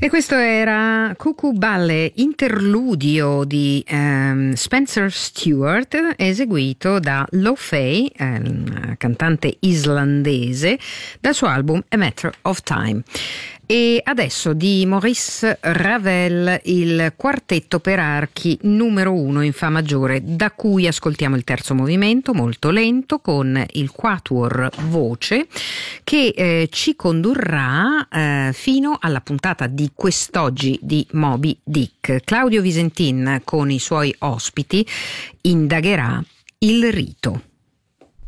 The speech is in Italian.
E questo era Cuckoo Ballet, interludio di Spencer Stewart, eseguito da Lo Fei, cantante islandese, dal suo album A Matter of Time. E adesso di Maurice Ravel il quartetto per archi numero 1 in fa maggiore, da cui ascoltiamo il terzo movimento molto lento con il quatuor voce che ci condurrà fino alla puntata di quest'oggi di Moby Dick. Claudio Visentin con i suoi ospiti indagherà il rito.